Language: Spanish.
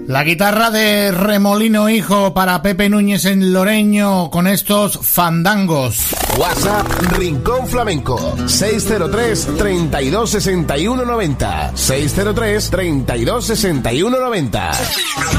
La guitarra de Remolino Hijo para Pepe Núñez en Loreño con estos fandangos. WhatsApp Rincón Flamenco 603 32 61 90 603 32 61 90.